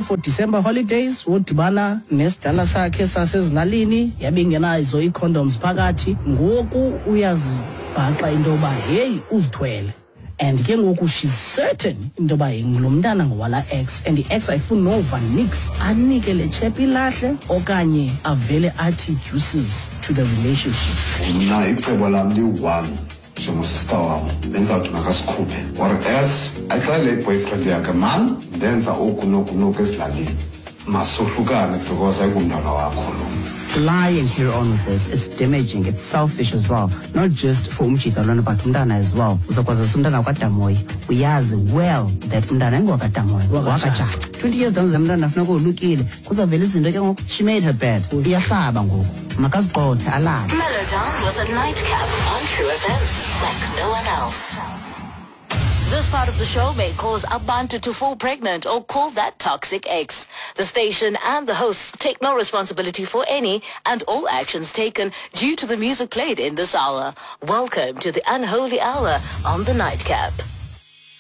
for December holidays wodibana nesidala sakhe sasezilalini yabe ingenazo ii-condoms phakathi ngoku uyazibhaqa into yoba hey uzithwele. And ke ngoku she's certain into yoba lo mntana ngowala ex, and i-ex ayifuni nova nix anike le chep ilahle okanye avele athi juices to the relationship. Mna icebo lam liyi-one njengosister wam bendizawuthi makasikhuphe or else axelele i-boyfriend yakhe man ndenza oku noku esilalini masohlukane because ayingumntwana wakho lo. Lie and carry on with this. It's damaging. It's selfish as well. Not just for umjita lona but umntana as well. Uzokwazi umntana kwadamoy. Uyazi well that umntana ngwakadamoy. Wakajala. 20 years down the mntana afuna kulukile. Kuzavela izinto ke ngoku she made her bed. Iyahlaba ngoku. Makaziqothe alala. Melodown with a nightcap on True FM like no one else. This part of the show may cause Abantu to fall pregnant or call that toxic ex. The station and the hosts take no responsibility for any and all actions taken due to the music played in this hour. Welcome to the Unholy Hour on the Nightcap.